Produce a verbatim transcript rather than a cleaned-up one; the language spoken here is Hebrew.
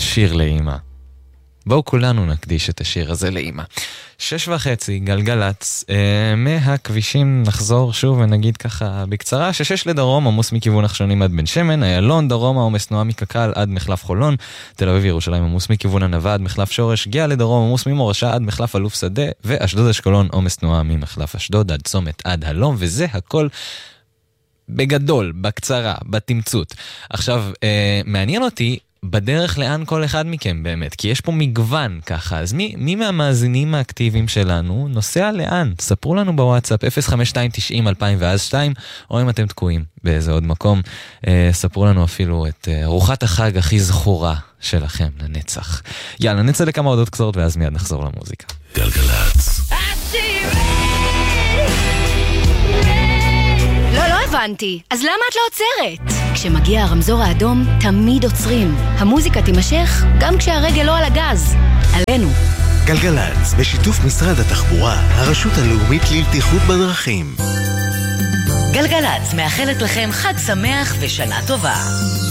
שיר לאמא. בואו כולנו נקדיש את השיר הזה לאמא. שש וחצי, גלגלץ, אה, מהכבישים נחזור שוב ונגיד ככה בקצרה, ששש לדרום, עמוס מכיוון נחשונים עד בן שמן, איילון דרום, עומס תנועה מקקל עד מחלף חולון, תל אביב ירושלים, עמוס מכיוון הנבא עד מחלף שורש, גאה לדרום, עמוס ממורשה עד מחלף אלוף שדה, ואשדוד אשקלון, עומס תנועה ממחלף אשדוד עד צומת עד הלום, וזה הכל בגדול, בקצרה, בתמצות. עכשיו, אה, מעניין אותי, בדרך לאן כל אחד מכם באמת, כי יש פה מגוון ככה, אז מי, מי מהמאזינים האקטיביים שלנו נוסע לאן? ספרו לנו בוואטסאפ אפס חמש שתיים תשעים אלפיים ואז שתיים, או אם אתם תקועים באיזה עוד מקום, אה, ספרו לנו אפילו את אה, ארוחת החג הכי זכורה שלכם לנצח. יאללה, נצא לכמה עודות קצרות ואז מיד נחזור למוזיקה. גלגלץ. לא, לא הבנתי. אז למה את לא עוצרת? כשמגיע הרמזור האדום, תמיד עוצרים. המוזיקה תימשך גם כשהרגל לא על הגז. עלינו. גלגלץ, בשיתוף משרד התחבורה, הרשות הלאומית לבטיחות בדרכים. גלגלץ מאחלת לכם חג שמח ושנה טובה.